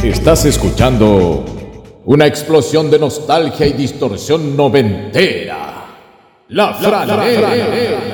Estás escuchando una explosión de nostalgia y distorsión noventera. La franela.